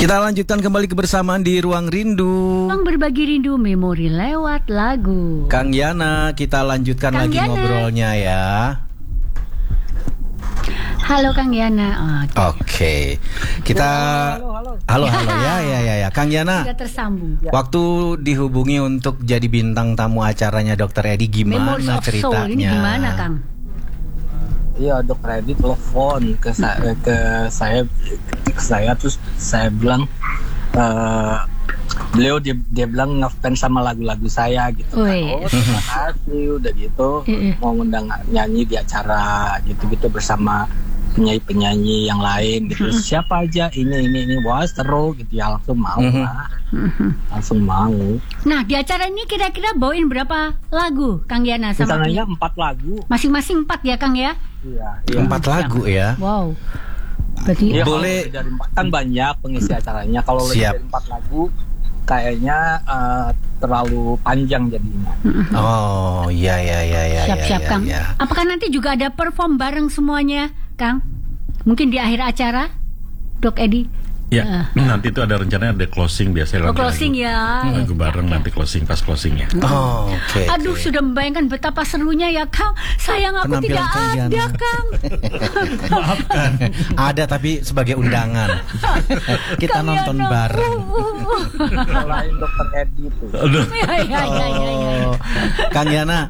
Kita lanjutkan kembali kebersamaan di Ruang Rindu. Ruang berbagi rindu memori lewat lagu. Kang Yana, kita lanjutkan lagi ngobrolnya ya. Halo Kang Yana. Oke. Kita halo ya. Kang Yana. Sudah tersambung. Waktu dihubungi untuk jadi bintang tamu acaranya Dr. Edi, gimana Memories of ceritanya? Soul ini gimana, Kang? Iya, Dr. Edi telepon ke saya terus saya bilang beliau dia bilang ngefans sama lagu-lagu saya gitu. Oh, terima kasih udah gitu mau ngundang nyanyi di acara gitu-gitu bersama penyanyi-penyanyi yang lain gitu. Siapa aja ini wah seru gitu ya, langsung mau lah. Langsung mau. Nah, di acara ini kira-kira bawain berapa lagu Kang Yana sama rencananya 4 lagu. Masing-masing 4 ya Kang ya? Iya. 4 lagu ya. Wow. Berarti ya, boleh dari 4 kan banyak pengisi acaranya. Kalau lebih dari 4 lagu kayaknya terlalu panjang jadinya. Oh, iya. Siap-siap Kang. Ya. Apakah nanti juga ada perform bareng semuanya, Kang? Mungkin di akhir acara, Dok Edi? Ya, nanti itu ada rencananya ada closing biasanya. Closing ya. Lagu bareng nanti pas closingnya. Oh, oke. Aduh, sudah membayangkan betapa serunya ya Kang. Sayang aku tidak ada, Kang. Maafkan. Ada tapi sebagai undangan. Kita nonton bareng. Selain Dr. Edi itu. Ya. Kang Yana,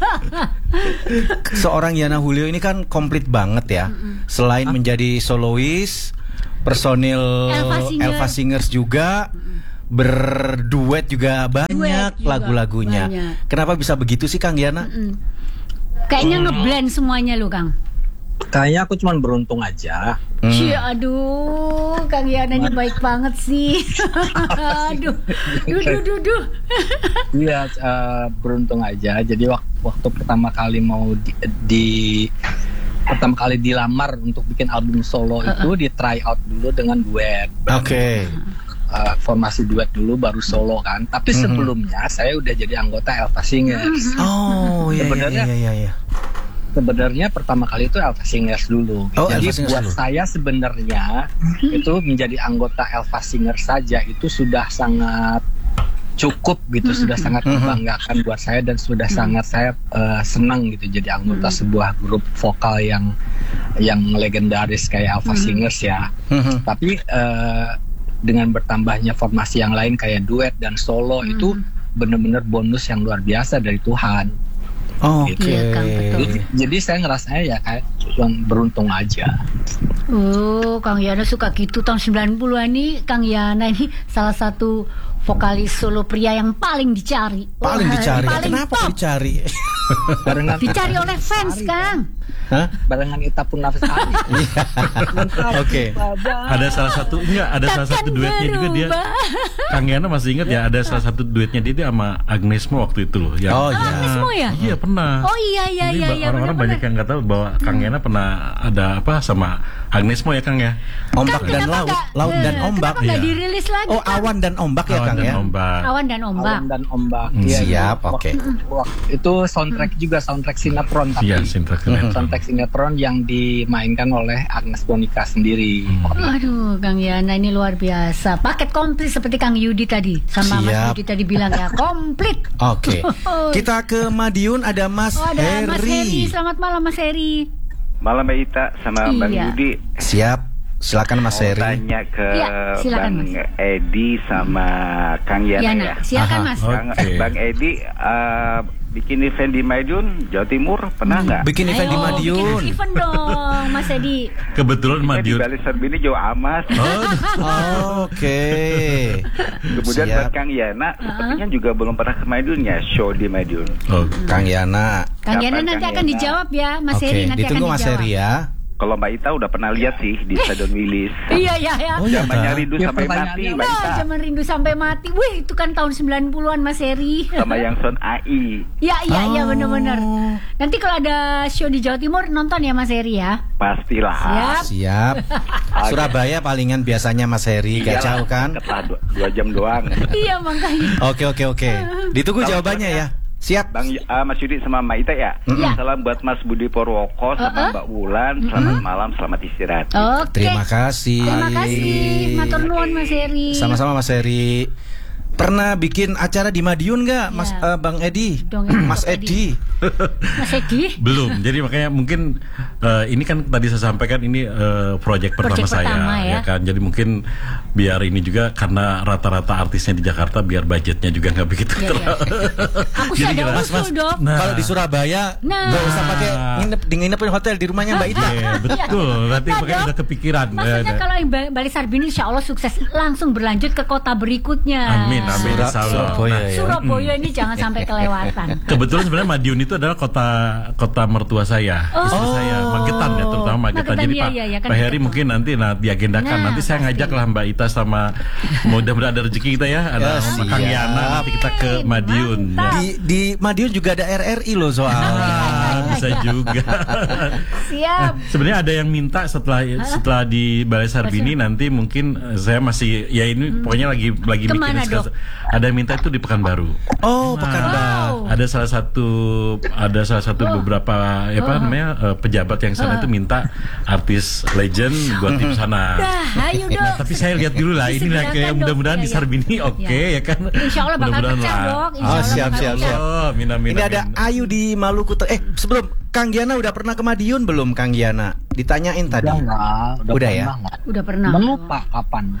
seorang Yana Julio ini kan komplit banget ya. Selain menjadi solois, personil Elva Singers juga, berduet juga banyak lagu-lagunya. Banyak. Kenapa bisa begitu sih Kang Yana? Kayaknya ngeblend semuanya loh Kang. Kayaknya aku cuma beruntung aja. Aduh, Kang Yana ini baik banget sih. Aduh, duh. Iya, beruntung aja. Jadi waktu pertama kali mau pertama kali dilamar untuk bikin album solo itu di try out dulu dengan duet. Oke. Formasi duet dulu baru solo kan. Tapi sebelumnya saya udah jadi anggota Elva Singers. Oh iya. Sebenarnya pertama kali itu Elva Singers dulu. Jadi buat saya sebenarnya itu menjadi anggota Elva Singers saja itu sudah sangat cukup gitu, sudah sangat membanggakan buat saya dan sudah sangat saya senang gitu jadi anggota sebuah grup vokal yang legendaris kayak Elva Singers ya. Tapi dengan bertambahnya formasi yang lain kayak duet dan solo itu benar-benar bonus yang luar biasa dari Tuhan. Oke. Iya, Kang, betul. Jadi saya ngerasanya ya kayak beruntung aja. Oh, Kang Yana suka gitu. Tahun 90-an nih Kang Yana ini salah satu vokalis solo pria yang paling dicari. Paling dicari. Paling Kenapa top. dicari? Dicari oleh fans, Kang. Hah? Barengan Ita pun nafas hari. Oke. Ada salah satu duetnya juga dia. Kang Yana masih ingat ya, ada salah satu duetnya dia sama Agnes Mo waktu itu loh. Agnes Mo ya? Iya pernah. Oh iya. Orang-orang banyak yang nggak tahu bahwa Kang Yana pernah ada apa sama Agnes Mo ya Kang ya. Ombak dan laut dan ombak. Kenapa nggak dirilis lagi? Oh, awan dan ombak ya Kang ya. Awan dan ombak. Siap, oke. Itu soundtrack sinetron tapi. Iya, soundtrack sinetron yang dimainkan oleh Agnes Monica sendiri. Aduh, Kang Yana ini luar biasa. Paket komplit seperti Kang Yudi tadi. Sama Mas Yudi tadi bilang ya, komplit. Oke. Kita ke Madiun, ada Mas Heri. Mas Heri, selamat malam Mas Heri. Malam Mbak Ita sama Bang Yudi. Siap. Silakan Mas Heri. Tanya ke silakan, Bang Mas Edi sama Kang Yana ya. Silakan Mas. Bang Edi bikin event di Madiun, Jawa Timur, pernah nggak? Bikin event di Madiun. Bikin event dong, Mas Edi. Kebetulan Madiun. Di Bali Serbini Jawa Amas. Oke. Kemudian buat Kang Yana, sepertinya juga belum pernah ke Madiun ya, show di Madiun. Kang Yana. Kang Yana nanti akan dijawab ya, Mas Heri nanti akan dijawab. Ditunggu Mas Heri ya. Kalau Mbak Ita udah pernah lihat sih di Stadion Wilis. Iya. Zamannya Rindu sampai mati, Mbak Ita. Zaman Rindu sampai mati. Wih, itu kan tahun 90-an Mas Heri. Sama yang Son AI. Iya, benar-benar. Nanti kalau ada show di Jawa Timur nonton ya Mas Heri ya. Pastilah. Siap. Surabaya palingan biasanya Mas Heri, gak jauh kan? 2 jam doang. Iya, makanya. Oke. Ditunggu jawabannya ya. Siap. Bang Mas Yudi sama Mbak Ita ya. Salam buat Mas Budi Purwoko sama Mbak Wulan. Selamat malam, selamat istirahat. Terima kasih. Terima kasih. Matur nuwun Mas Heri. Sama-sama Mas Heri. Pernah bikin acara di Madiun nggak, Mas Bang Edi? Mas Edi. Mas Edi? Belum. Jadi makanya mungkin ini kan tadi saya sampaikan ini proyek pertama saya, ya kan. Jadi mungkin biar ini juga karena rata-rata artisnya di Jakarta, biar budgetnya juga nggak begitu. Aku sih ada usul dong. Kalau di Surabaya nggak usah pakai nginep di hotel di rumahnya Mbak Ita. Betul. Nanti pakai udah kepikiran. Maksudnya kalau yang Bali Sarbini Insya Allah sukses, langsung berlanjut ke kota berikutnya. Amin. Surabaya ini jangan sampai kelewatan. Kebetulan sebenarnya Madiun itu adalah kota mertua saya, istri saya, Magetan ya, terutama Magetan. Jadi Pak Heri mungkin nanti diagendakan. Nanti saya ngajak lah Mbak Ita sama mudah-mudahan ada rezeki kita ya, ada Kang Yana, nanti kita ke Madiun. Di Madiun juga ada RRI loh soalnya. Bisa juga. Siap. Sebenarnya ada yang minta setelah di Balai Sarbini nanti mungkin saya masih ya ini pokoknya lagi kemana, mikirin. Ada yang minta itu di Pekanbaru. Pekanbaru. Ada salah satu beberapa pejabat yang sana itu minta artis legend buat di sana. Ayo dong. Tapi saya lihat dulu lah, ini lah kayak mudah-mudahan di Sarbini ya kan. Insya Allah bakal pecah dong. Siap. Ini ada Ayu di Maluku. Sebelum Kang Yana udah pernah ke Madiun belum, Kang Yana? Ditanyain tadi. Udah ya? Udah pernah. Melupa kapan?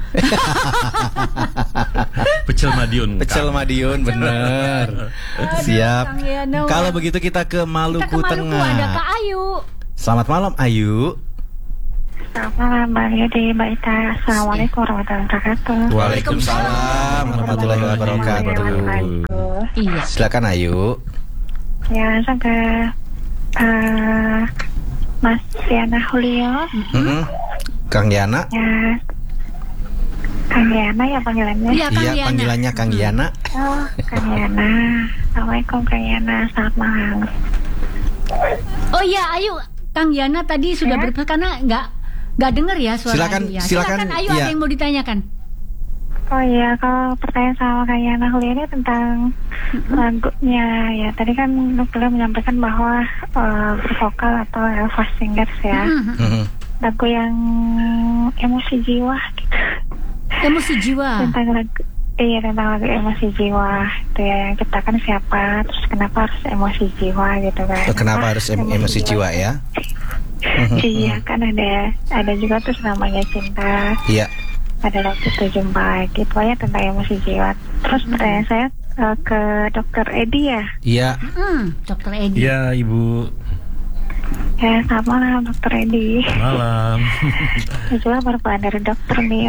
Pecel Madiun, bener. Siap. Kalau begitu kita ke Maluku Tengah. Ada Kak Ayu. Selamat malam Ayu. Selamat malam Bang Yudi, Mbak Ita. Assalamualaikum warahmatullahi wabarakatuh. Waalaikumsalam warahmatullahi wabarakatuh. Iya. Silakan Ayu. Ya, sampai Mas Yana Julio. Kang Yana. Ya. Kang Yana ya panggilannya? Iya, panggilannya Kang Yana. Oh, Kang Yana. Assalamualaikum Kang Yana, selamat malam. Oh iya, Ayu, Kang Yana tadi sudah karena nggak dengar ya suara Ayu. Silakan Ayu, ada yang mau ditanyakan. Oh iya, kalau pertanyaan sama Kang Yana Julio ini tentang lagunya ya. Tadi kan beliau menyampaikan bahwa bervokal atau Elva Singers ya. Lagu yang emosi jiwa gitu. Emosi jiwa. Tentang lagu emosi jiwa itu ya, yang ciptakan siapa, terus kenapa harus emosi jiwa gitu kan. Kenapa harus emosi jiwa ya? Iya, kan ada juga terus namanya cinta. Iya. Ada waktu itu jumpa gitu ya, tentang emosi jiwa. Terus pertanyaan saya ke Dokter Edi ya. Iya. Dokter Edi. Iya, Ibu. Ya, selamat malam Dokter Edi. Malam. Saya juga baru pulang dari dokter nih.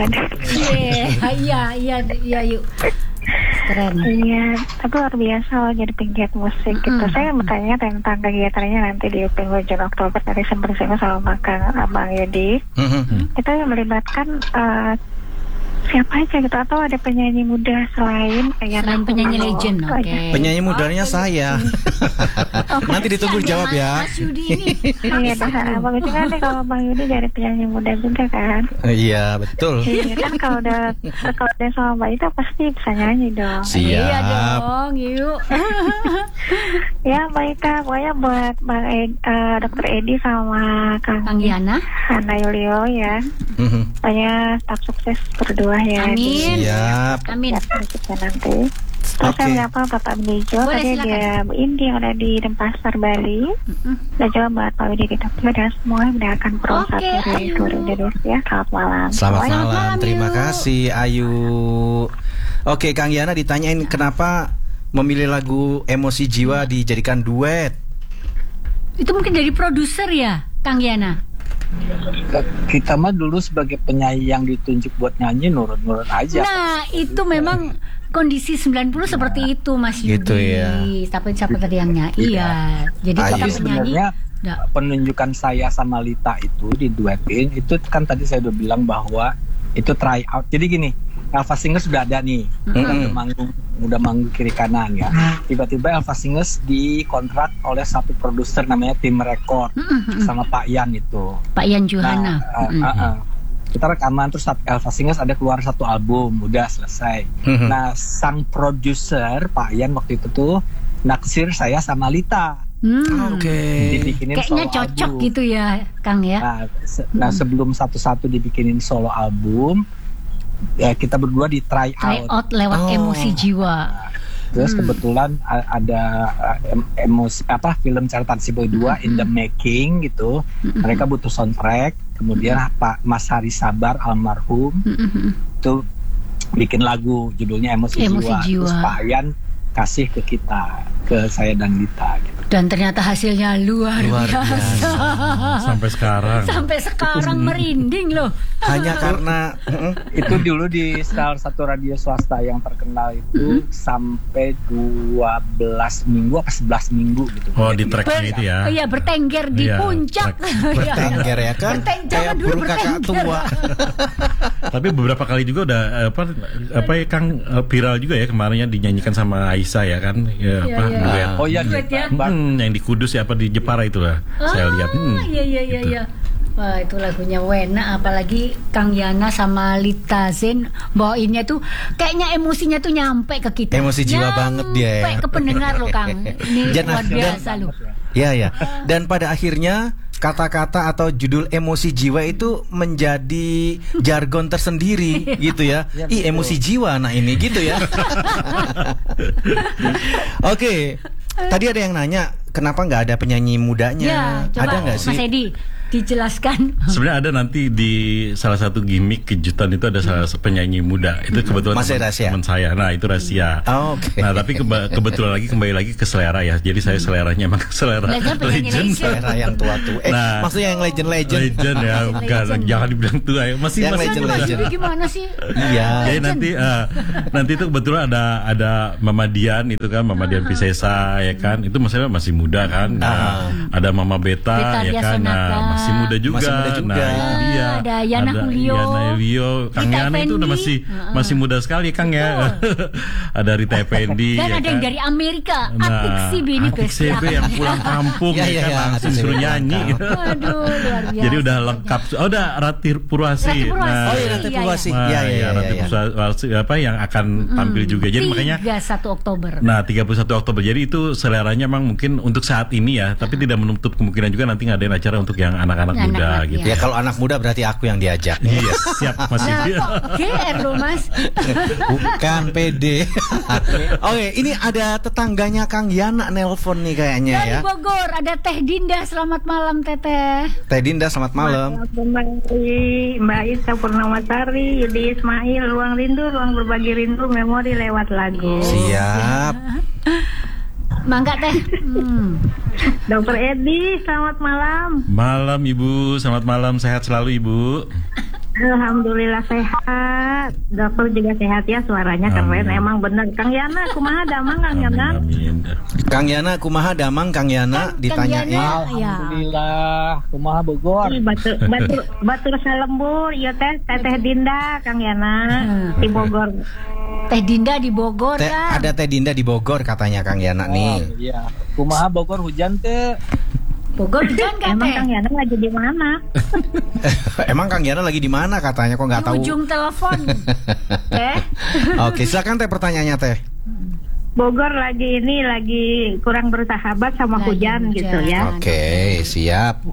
Iya, yuk. Keren. Iya, tapi luar biasa loh jadi penggiat musik gitu. Saya bertanya tentang kegiatannya nanti di penghujung Oktober. Tadi sempat saya sama Abang Yudi. Itu yang melibatkan siapa aja gitu, atau ada penyanyi muda selain penyanyi legend. Penyanyi mudanya saya. Nanti ditunggu jawab ya. Mas Yudi ini. Iya, bagus kan nih kalau Bang Yudi dari penyanyi muda juga kan. Iya, betul. Iya kan, kalau udah sama Mbak Ita pasti bisa nyanyi dong. Siap. Iya dong, yuk. Ya Mbak Ita, pokoknya buat Bang Dokter Edi sama Kang Yana Julio ya. Pokoknya tetap sukses berdua ya. Amin. Siap. Amin. Kita nanti. Terus saya menyapa Bapak Bejo, tadi ada Bu Indi yang ada di Denpasar, Bali. Dan juga Mbak Pak Widi di Tokyo, dan semua mendengarkan Pro 1 dari seluruh Indonesia. Selamat malam. Selamat malam. Terima kasih Ayu. Oke, Kang Yana ditanyain kenapa memilih lagu Emosi Jiwa dijadikan duet. Itu mungkin dari produser ya, Kang Yana? Kita mah dulu sebagai penyanyi yang ditunjuk buat nyanyi nurut-nurut aja. Nah, itu memang kondisi 90 seperti itu Mas Yudi. Gitu ya. Siapa tadi yang nyanyi? Iya. Jadi kita penyanyi. Penunjukan saya sama Lita itu diduetin, itu kan tadi saya udah bilang bahwa itu try out. Jadi gini, Elva Singers sudah ada nih, udah manggung kiri kanan ya. Tiba-tiba Elva Singers dikontrak oleh satu produser namanya Tim Record sama Pak Yan itu. Pak Yan Johana. Kita rekaman, terus Elva Singers ada keluar satu album, udah selesai. Nah, sang produser Pak Yan waktu itu tuh naksir saya sama Lita. Dibikinin kayaknya solo cocok album. gitu ya, Kang ya. Nah, sebelum satu-satu dibikinin solo album, ya kita berdua di try out lewat Emosi Jiwa. Terus kebetulan ada film Catatan Si Boy 2 in the making gitu. Mereka butuh soundtrack. Kemudian Pak Mas Hari Sabar almarhum itu bikin lagu judulnya Emosi Jiwa. Terus Pak Ayan kasih ke kita, ke saya dan Dita gitu. Dan ternyata hasilnya luar biasa. Sampai sekarang merinding loh. Hanya karena itu dulu di salah satu radio swasta yang terkenal itu sampai 12 minggu apa 11 minggu gitu. Oh, di tracknya itu ya. Iya, bertengger di puncak. Bertengger ya kan. Kayak burung kakak tua. Tapi beberapa kali juga udah apa ya Kang, viral juga ya kemarinnya dinyanyikan sama Aisyah ya kan. Duet. Oh iya, duet ya. Yang di Kudus ya, apa di Jepara itu lah. Saya lihat. Iya. Wah, itu lagunya Wena, apalagi Kang Yana sama Lita Zen bawainnya tuh kayaknya emosinya tuh nyampe ke kita. Emosi jiwa banget dia ya. Nyampe ke pendengar loh, Kang. Ini luar biasa loh. Iya. Dan pada akhirnya kata-kata atau judul Emosi Jiwa itu menjadi jargon tersendiri gitu ya. Emosi jiwa nah ini gitu ya. Oke. Tadi ada yang nanya kenapa nggak ada penyanyi mudanya? Ya, coba ada nggak sih? Mas Edi dijelaskan. Sebenarnya ada nanti di salah satu gimmick kejutan itu ada salah satu penyanyi muda. Itu kebetulan teman saya. Nah, itu rahasia. Nah, tapi kebetulan kembali lagi ke selera ya. Jadi saya seleranya emang selera legend. Selera yang tua-tua. Maksudnya yang legend. Legend ya, bukan. Jangan dibilang tua ya. Masih legend. Gimana sih? Iya. Jadi nanti itu kebetulan ada Mama Dian itu kan, Mama Dian Piscesa ya kan. Itu maksudnya masih muda kan. Nah, ada Mama Beta ya kan. Nah, masih muda juga. Nah, itu dia. Ada Yana Julio, Kang Yana itu udah masih muda sekali Kang ya. Ada Rita Effendi. Dan ada yang dari Amerika, Atik Sibi ini yang pulang kampung ya kan, langsung suruh nyanyi. Aduh, luar biasa. Jadi udah lengkap. Udah Rati Purwasi. Rati Purwasi. Iya. Rati Purwasi apa yang akan tampil juga. Jadi makanya 31 Oktober. Nah, 31 Oktober. Jadi itu seleranya memang mungkin untuk saat ini ya, tapi tidak menutup kemungkinan juga nanti ngadain acara untuk yang anak-anak muda gitu. Ya kalau anak muda berarti aku yang diajak. Iya, siap masih. GR loh Mas. Bukan PD. Oke, ini ada tetangganya Kang Yana nelpon nih kayaknya ya. Dari Bogor ada Teh Dinda, selamat malam Teteh. Teh Dinda selamat malam. Mbak Isa Purnamasari, Yudi Ismail, ruang rindu, ruang berbagi rindu, memori lewat lagu. Siap. Mangga Teh. Dokter Edi, selamat malam. Malam Ibu, selamat malam, sehat selalu Ibu. Alhamdulillah sehat. Dokter juga sehat ya, suaranya keren. Emang bener. Kang Yana, kumaha damang Kang Yana? Kang Yana, kumaha damang Kang Yana ditanyain. Alhamdulillah, kumaha Bogor. Batur salembur, iya Teh Dinda, Kang Yana di Bogor. Teh Dinda di Bogor kan? Ada Teh Dinda di Bogor katanya Kang Yana nih. Iya. Kumaha Bogor hujan teh? Bogor hujan kan Emang Kang Yana lagi di mana? Emang Kang Yana lagi di mana katanya, kok nggak tahu? Ujung telepon. Oke, silakan Teh pertanyaannya Teh. Bogor lagi kurang bersahabat sama hujan gitu ya. Oke, siap.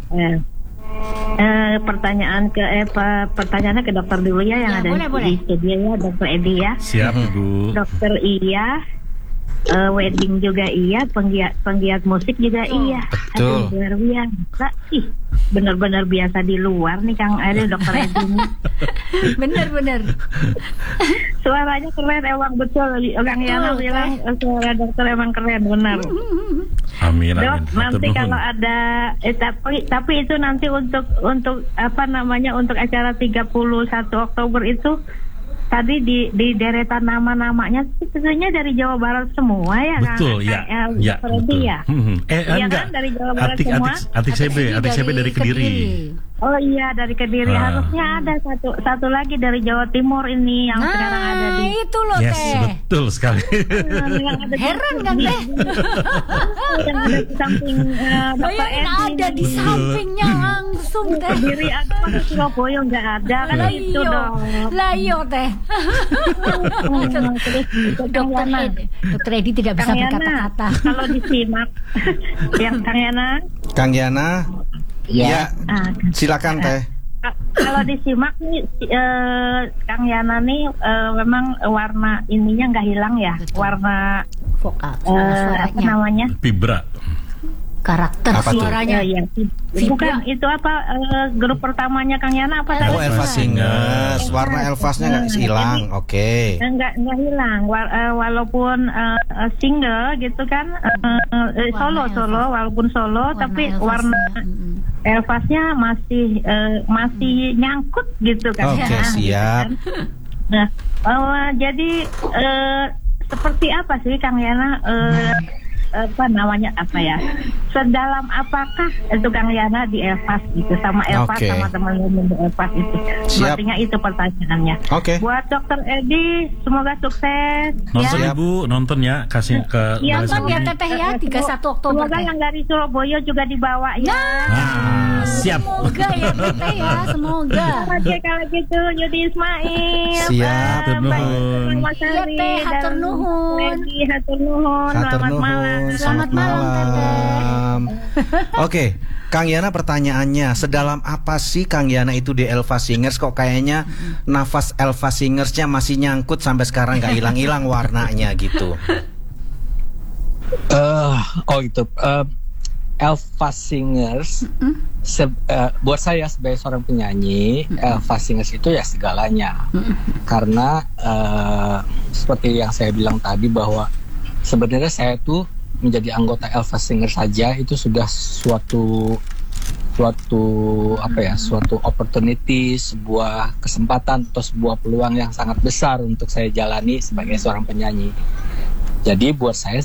Pertanyaannya ke dokter dulu ya yang ada di studio ya, Dokter Edi ya. Siap Ibu. Dokter iya. Wedding juga iya, penggiat musik juga iya. Betul. Luar biasa. Benar-benar biasa di luar nih Kang Dokter Edi. Bener. Suaranya keren, emang betul. Kang Yana bilang suara dokter emang keren, benar. Amin. Dok, nanti kalau ada tapi itu nanti untuk apa namanya, untuk acara 31 Oktober itu tadi di deretan nama-namanya sebenarnya dari Jawa Barat semua ya kan? Betul ya. Betul. Ya? Iya kan dari Jawa Barat semua. Atik CB dari Kediri. Oh iya dari Kediri. Harusnya ada satu lagi dari Jawa Timur ini yang sekarang ada di. Itu loh Teh. Teh. Betul sekali. Heran kan Teh? Yang ada di samping Bayangin ada di sampingnya langsung. langsung teh. Diri aku di Surabaya nggak ada kan itu dong. Lah iyo teh. Dokter Edi tidak bisa berkata-kata. Kalau disimak yang Kang Yana. Ya. Silakan teh. Kalau disimak nih Kang Yana nih memang warna ininya nggak hilang ya. Warna vokal apa namanya? Vibra. Karakter apa suaranya. Ya. Bukan itu apa grup pertamanya Kang Yana apa tadi? Oh, Elva Singers. Warna Elvasnya nggak hilang. Oke. Nggak hilang. Walaupun single gitu kan, solo walaupun solo, tapi warna Elvasnya masih nyangkut gitu kan. Oke, siap. Nah, jadi seperti apa sih Kang Yana? Sedalam apakah itu Kang Yana di Elvas gitu sama Elvas sama teman-teman di Elvas itu. Artinya itu pertanyaannya. Buat Dokter Edi semoga sukses. Nonton ya. Ibu nonton ya, kasih ke nonton ya Teteh ya 31 Oktober. Semoga yang dari Surabaya juga dibawa ya. Siap. Semoga ya Teteh ya, semoga. Oke kalau gitu Yudi Ismail. Siap. Iya Teh, hatur nuhun. Selamat malam. Selamat malam. Oke, Kang Yana pertanyaannya, sedalam apa sih Kang Yana itu di Elva Singers? Kok kayaknya nafas Elva Singersnya masih nyangkut sampai sekarang nggak hilang-hilang warnanya gitu? Elva Singers buat saya sebagai seorang penyanyi, Elva Singers itu ya segalanya. Karena seperti yang saya bilang tadi bahwa sebenarnya saya tuh menjadi anggota Elva Singers saja itu sudah suatu opportunity, sebuah kesempatan atau sebuah peluang yang sangat besar untuk saya jalani sebagai seorang penyanyi. Jadi buat saya